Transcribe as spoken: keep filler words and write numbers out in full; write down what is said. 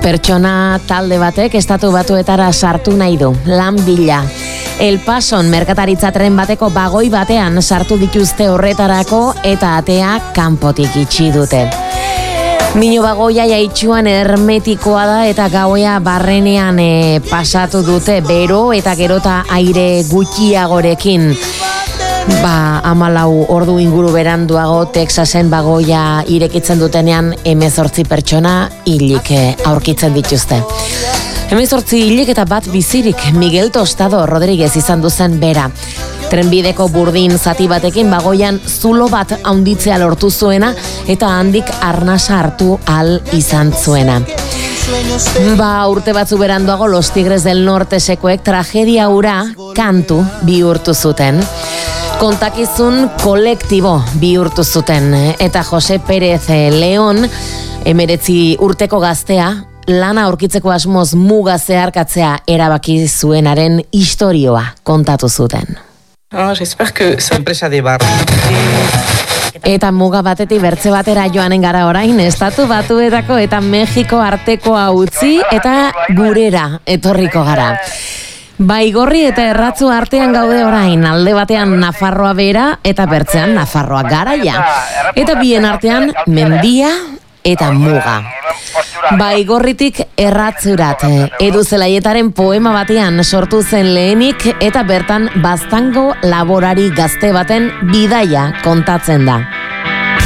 Pertsona talde batek estatu batuetara sartu nahi du, lan bila. El Pason merkataritza tren bateko bagoi batean sartu dituzte horretarako eta atea kanpotik itxi dute. Mino bagoia jaitxuan hermetikoa da eta gauea barrenean e, pasatu dute bero eta gerota aire gutxiagorekin. Ba, hamalau ordu inguru beranduago Texasen bagoia irekitzen dutenean hemezortzi pertsona hilik aurkitzen dituzte. hemezortzi hilik eta bat bizirik Miguel Tostado Rodríguez izan duzen bera. Trenbideko burdin zati batekin bagoian zulo bat haunditzea lortu zuena eta handik arnasa hartu al izan zuena. Ba, urte batzu beranduago Los Tigres del Norte sekoek tragedia hura kantu bihurtu zuten. Kontakizun kolektibo bihurtu zuten eta Jose Pérez León, emeretzi urteko gaztea, lana aurkitzeko asmoz muga zeharkatzea erabaki zuenaren istorioa kontatu zuten. Oh, j'espère que ça empresa de bar. Eta muga batetik bertze batera joanen gara orain, estatu batuetako eta Mexiko artekoa utzi eta gurera etorriko gara. Baigorri eta erratzu artean gaude orain, alde batean Nafarroa bera eta bertzean Nafarroa garaia. Eta bien artean mendia eta muga. Baigorritik erratzurat, Edu Zelaietaren poema batean sortu zen lehenik eta bertan baztango laborari gazte baten bidaia kontatzen da.